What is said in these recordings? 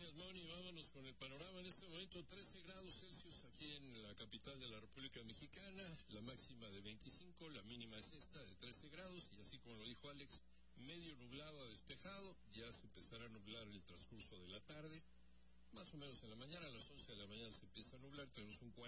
Gracias, Moni. Vámonos con el panorama. En este momento 13 grados Celsius aquí en la capital de la República Mexicana, la máxima de 25, la mínima es esta de 13 grados y así como lo dijo Alex, medio nublado a despejado, ya se empezará a nublar en el transcurso de la tarde, más o menos en la mañana, a las 11 de la mañana se empieza a nublar, tenemos un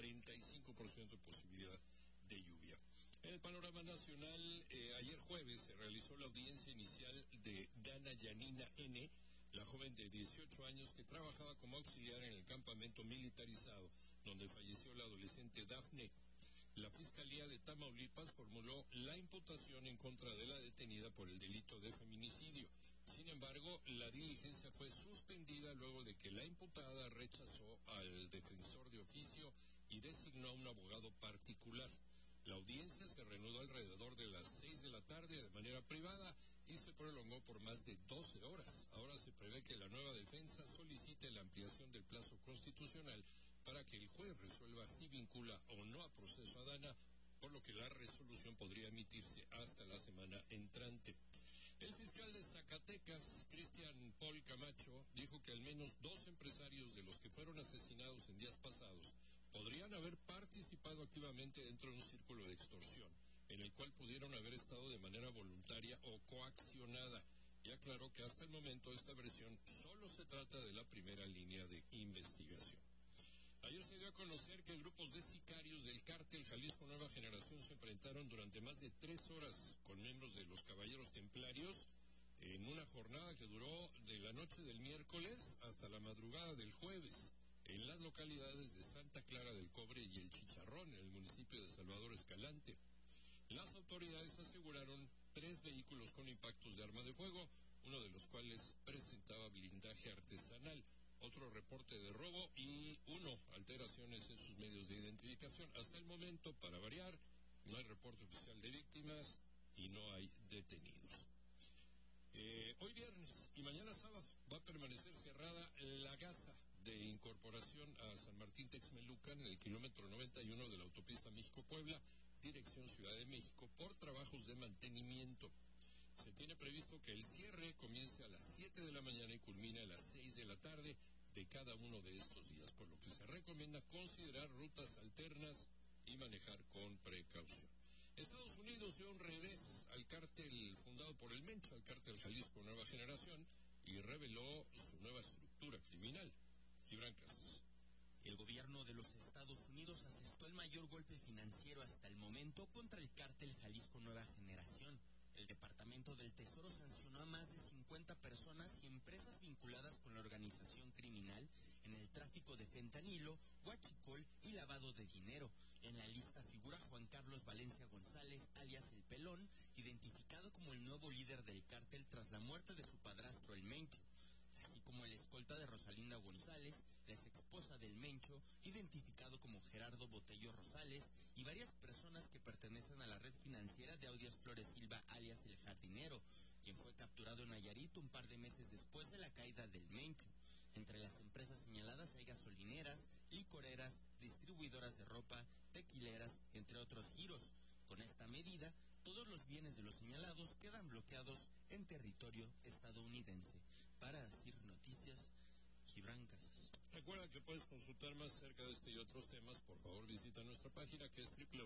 45% de posibilidad de lluvia. En el panorama nacional, ayer jueves se realizó la audiencia inicial de Dana Yanina N., la joven de 18 años que trabajaba como auxiliar en el campamento militarizado, donde falleció la adolescente Dafne. La Fiscalía de Tamaulipas formuló la imputación en contra de la detenida por el delito de feminicidio. Sin embargo, la diligencia fue suspendida luego de que la imputada rechazó al defensor de oficio y designó a un abogado particular. La audiencia se reanudó alrededor de las 6 de la tarde de manera privada y se prolongó por más de 12 horas. Ahora se prevé que la nueva defensa solicite la ampliación del plazo constitucional para que el juez resuelva si vincula o no a proceso a Dana, por lo que la resolución podría emitirse hasta la semana entrante. El fiscal de Zacatecas, Cristian Paul Camacho, dijo que al menos 2 empresarios de los que fueron asesinados en días pasados podrían haber participado activamente dentro de un círculo de extorsión, en el cual pudieron haber estado de manera voluntaria o coaccionada, y aclaró que hasta el momento esta versión solo se trata de la primera línea de investigación. Ayer se dio a conocer que grupos de sicarios del cártel Jalisco Nueva Generación se enfrentaron durante más de 3 horas con miembros de los Caballeros Templarios en una jornada que duró de la noche del miércoles hasta la madrugada del jueves en las localidades de Santa Clara del Cobre y El Chicharrón, en el municipio de Salvador Escalante. Las autoridades aseguraron 3 vehículos con impactos de arma de fuego, uno de los cuales presentaba blindaje artesanal. Otro reporte de robo y 1 alteraciones en sus medios de identificación. Hasta el momento, para variar, no hay reporte oficial de víctimas y no hay detenidos. Hoy viernes y mañana sábado va a permanecer cerrada la gasa de incorporación a San Martín Texmelucan en el kilómetro 91 de la autopista México-Puebla, dirección Ciudad de México, por trabajos de mantenimiento. Se tiene previsto que el cierre comience a las 7 de la mañana y culmine a las 6 de la tarde de cada uno de estos días, por lo que se recomienda considerar rutas alternas y manejar con precaución. Estados Unidos dio un revés al cártel fundado por el Mencho, al cártel Jalisco Nueva Generación, y reveló su nueva estructura criminal. Gibran Casas. El gobierno de los Estados Unidos asestó el mayor golpe financiero hasta el momento contra el cártel Jalisco Nueva Generación. El Departamento del Tesoro sancionó a más de 50 personas y empresas vinculadas con la organización criminal en el tráfico de fentanilo, huachicol y lavado de dinero. En la lista figura Juan Carlos Valencia González, alias El Pelón, identificado como el nuevo líder del cártel tras la muerte de su padrastro El Mencho, así como el escolta de Rosalinda González, la exesposa del Mencho, identificado como Gerardo Botello Rosales, y varias personas que pertenecen a la red financiera de Audias Flores Silva, alias El Jardinero, quien fue capturado en Nayarit un par de meses después de la caída del Mencho. Entre las empresas señaladas hay gasolineras, licoreras, distribuidoras de ropa, tequileras, entre otros giros. Con esta medida, todos los bienes de los señalados quedan bloqueados en territorio estadounidense. Para Asir Noticias, Gibran Casas. Recuerda que puedes consultar más acerca de este y otros temas. Por favor, visita nuestra página que es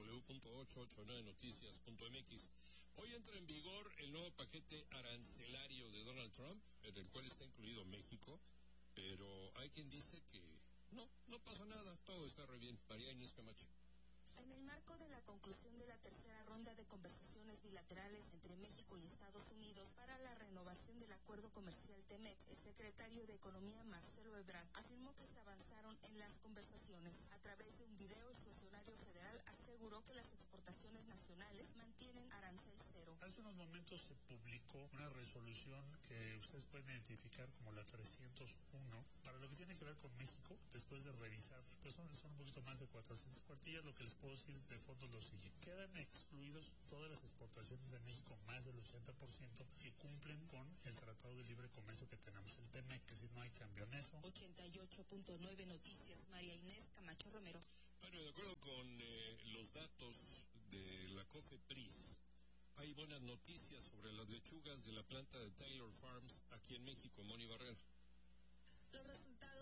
www.889noticias.mx. Hoy entra en vigor el nuevo paquete arancelario de Donald Trump, en el cual está incluido México, pero hay quien dice que no pasa nada, todo está re bien. María Inés Camacho. En el marco de la conclusión de la tercera ronda de conversaciones bilaterales entre México y Estados Unidos para la renovación del acuerdo comercial TEMEC, el secretario de Economía Marcelo Ebrard afirmó que se avanzaron en las conversaciones. A través de un video, el funcionario federal aseguró que las exportaciones nacionales mantienen arancel cero. Hace unos momentos se publicó una resolución que ustedes pueden identificar como la 301 para lo que tiene que ver con México, después de revisar, pues son un poquito más de 400 cuartillas. Lo que les puedo decir de fondo lo siguiente: quedan excluidos todas las exportaciones de México, más del 80%, que cumplen con el Tratado de Libre Comercio que tenemos, el TEMEC, que si no hay cambio en eso. 88.9 Noticias, María Inés Camacho Romero. Bueno, de acuerdo con los datos de la COFEPRIS, hay buenas noticias sobre las lechugas de la planta de Taylor Farms aquí en México. Moni Barrera. Los resultados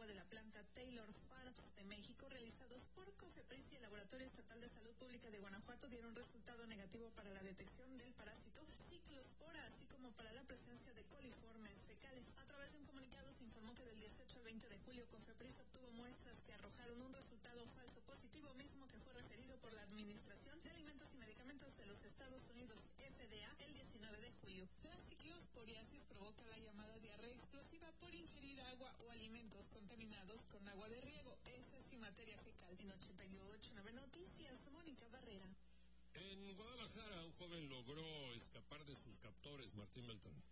agua de la planta Taylor Farms de México, realizados por COFEPRIS y el Laboratorio Estatal de Salud Pública de Guanajuato, dieron resultado negativo para la detección del parásito ciclospora, así como para la presencia de coliformes fecales. A través de un comunicado se informó que del 18 al 20 de julio COFEPRIS obtuvo muestras que arrojaron un resultado falso positivo, mismo que fue referido por la Administración de Alimentos y Medicamentos de los Estados Unidos, FDA, el 19 de julio. La ciclosporiasis provoca la llamada diarrea explosiva por ingerir agua o alimentos contaminados con agua de riego, heces y materia fecal. En 88.9 Noticias, Mónica Barrera. En Guadalajara, un joven logró escapar de sus captores, Martín Beltrán.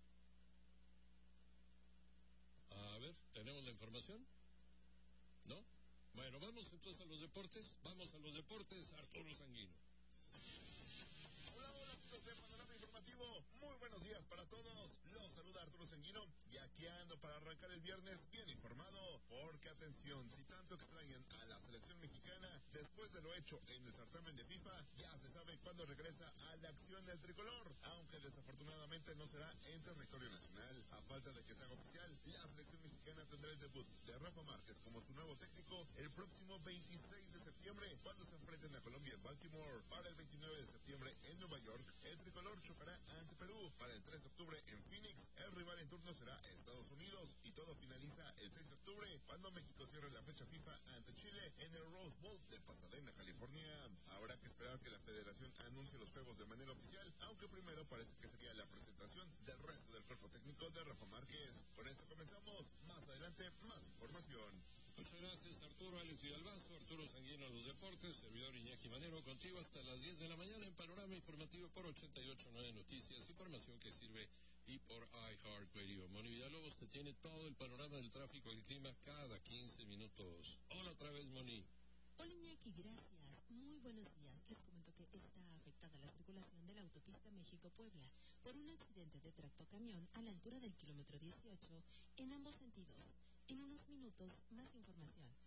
A ver, ¿tenemos la información? ¿No? Bueno, vamos entonces a los deportes. Vamos a los deportes, Arturo Sanguino. Hola, amigos de Panorama Informativo. Muy buenos días para todos. Los saluda Arturo Sanguino. Y aquí ando para arrancar el viernes bien informado. Porque atención, si tanto extrañan a la selección mexicana, después de lo hecho en el certamen de FIFA, ya se sabe cuándo regresa a la acción del tricolor. Aunque desafortunadamente no será en territorio nacional. A falta de que se haga oficial, la selección mexicana tendrá el debut de Rafa Márquez como su nuevo técnico el próximo 26 de septiembre, cuando se enfrenten a Colombia en Baltimore. Para el 29 de septiembre en Nueva York, el tricolor chocará ante Perú. Para el 3 de octubre en Phoenix, el rival en turno será Estados Unidos. Y todo finaliza el 6 de octubre, cuando México cierre la fecha FIFA ante Chile en el Rose Bowl de Pasadena, California. Habrá que esperar que la federación anuncie los juegos de manera oficial, aunque primero parece que sería la presentación del resto del cuerpo técnico de Rafa Márquez. Con esto comenzamos. Más adelante, más información. Muchas gracias, Arturo. Alex Villalbazo, Arturo Sanguino en los deportes, servidor Iñaki Manero, contigo hasta las 10 de la mañana en Panorama Informativo por 88.9 Noticias, información que sirve y por iHeartRadio. Moni Villalobos te tiene todo el panorama del tráfico y el clima cada 15 minutos. Hola otra vez, Moni. Hola Iñaki, gracias. Muy buenos días. Les comento que está afectada la circulación de la autopista México-Puebla por un accidente de tractocamión a la altura del kilómetro 18 en ambos sentidos. En unos minutos, más información.